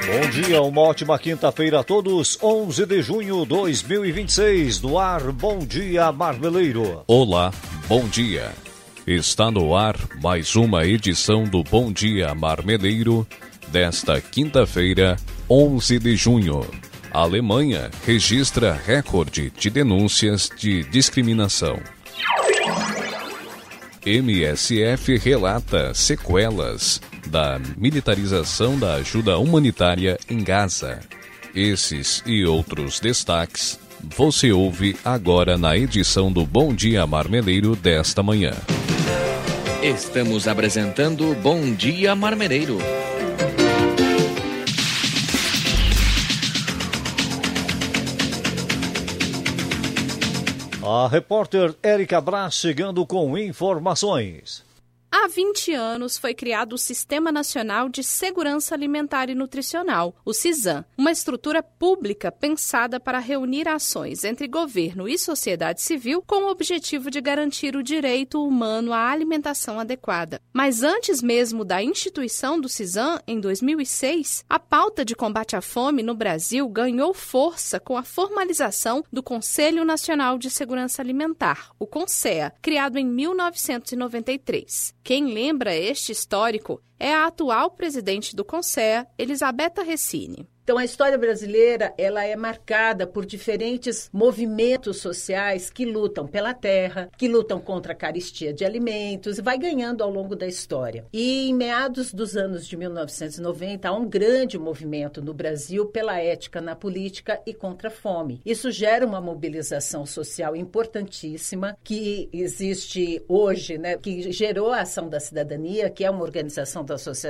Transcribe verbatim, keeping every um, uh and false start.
Bom dia, uma ótima quinta-feira a todos, onze de junho de dois mil e vinte e seis, no ar, Bom Dia Marmeleiro. Olá, bom dia. Está no ar mais uma edição do Bom Dia Marmeleiro desta quinta-feira, onze de junho. A Alemanha registra recorde de denúncias de discriminação. M S F relata sequelas da militarização da ajuda humanitária em Gaza. Esses e outros destaques você ouve agora na edição do Bom Dia Marmeleiro desta manhã. Estamos apresentando Bom Dia Marmeleiro. A repórter Érica Braz chegando com informações. Há vinte anos foi criado o Sistema Nacional de Segurança Alimentar e Nutricional, o SISAM, uma estrutura pública pensada para reunir ações entre governo e sociedade civil com o objetivo de garantir o direito humano à alimentação adequada. Mas antes mesmo da instituição do SISAM, em dois mil e seis, a pauta de combate à fome no Brasil ganhou força com a formalização do Conselho Nacional de Segurança Alimentar, o CONSEA, criado em mil novecentos e noventa e três. Quem lembra este histórico é a atual presidente do CONSEA, Elisabetta Recini. Então, a história brasileira ela é marcada por diferentes movimentos sociais que lutam pela terra, que lutam contra a carestia de alimentos, e vai ganhando ao longo da história. E em meados dos anos de mil novecentos e noventa, há um grande movimento no Brasil pela ética na política e contra a fome. Isso gera uma mobilização social importantíssima que existe hoje, né, que gerou a Ação da Cidadania, que é uma organização da sociedade